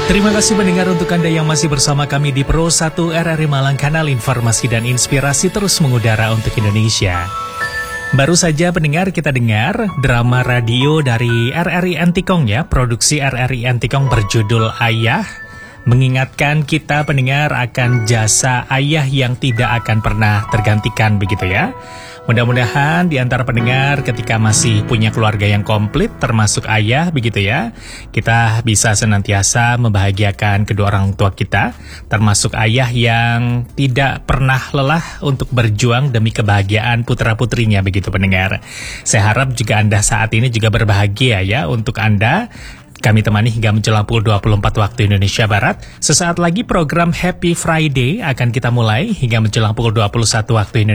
Terima kasih pendengar untuk Anda yang masih bersama kami di Pro 1 RRI Malang, kanal informasi dan inspirasi terus mengudara untuk Indonesia. Baru saja pendengar kita dengar drama radio dari RRI Antikong ya, produksi RRI Antikong berjudul Ayah, mengingatkan kita pendengar akan jasa ayah yang tidak akan pernah tergantikan begitu ya. Mudah-mudahan di antara pendengar ketika masih punya keluarga yang komplit termasuk ayah begitu ya, kita bisa senantiasa membahagiakan kedua orang tua kita, termasuk ayah yang tidak pernah lelah untuk berjuang demi kebahagiaan putra-putrinya begitu pendengar. Saya harap juga Anda saat ini juga berbahagia ya. Untuk Anda, kami temani hingga menjelang pukul 24 waktu Indonesia Barat. Sesaat lagi program Happy Friday akan kita mulai hingga menjelang pukul 21 waktu Indonesia